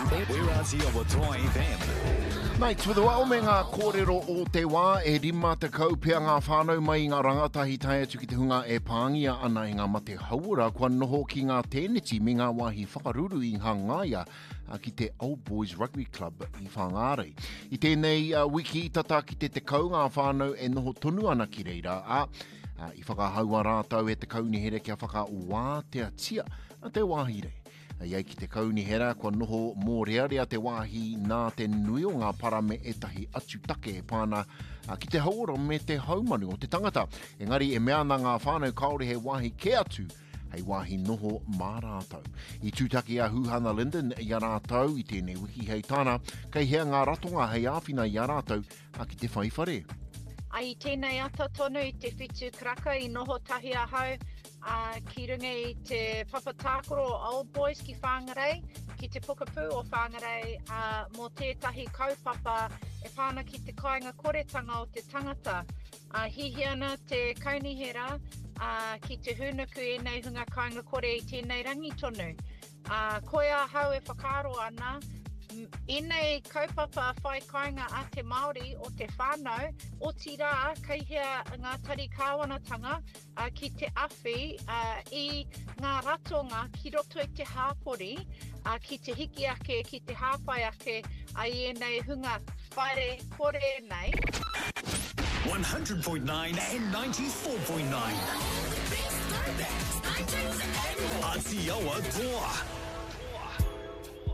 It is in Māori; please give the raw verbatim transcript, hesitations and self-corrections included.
We're Aotearoa Toa F M. Nei, tuadua o me ngā kōrero o te wā e rima te kau pia ngā whānau mai ngā rangatahi tai atu ki te hunga e pāngia ana i ngā mate hauara kua noho ki ngā tēneti me ngā wāhi whakaruru i hangaia uh, ki te Old Boys Rugby Club i Whangārei. I tēnei uh, wiki tata ki te te kau ngā whānau e noho tonu ana ki reira a uh, i whakahaua rātau e te kauni here kia whakawātea tia a te wāhi rei. Iai ki te kauni hera, kua noho mō rearea te wāhi nā te nui o ngā para me etahi atu take e pāna uh, ki te haura me te haumanu o te tangata. Engari e mea na ngā whānau kaore he wāhi ke atu, hei wāhi noho mā rātau. I tūtaki a Huhana Linden i a rātau i tēnei wiki hei tāna, kei hea ngā ratonga hei āwhina i a rātau a ki te whaiwhare. Ai tēnei ata tonu i te whitu kraka i noho tahi a hau, Uh, ki runga i te papatākoro o Old Boys ki Whangarei, ki te Pukapu o Whangarei, uh, mō tētahi kaupapa e whāna ki te kāinga koretanga o te tangata. Uh, hihi ana te kaunihera uh, ki te hunuku e nei hunga kāinga kore i tēnei rangi tonu. Uh, koe a hau e whakaro ana, I nei kaupapa whai kāinga a te Māori o te whānau, o ti rā kei hea ngā tari kāwanatanga uh, ki te awhi uh, i ngā ratonga ki roto i te hāpori, uh, ki te hiki ake, ki te hāpai ake, a i nei hunga whaere kore nei. one hundred point nine and ninety-four point nine. Aotearoa Toa.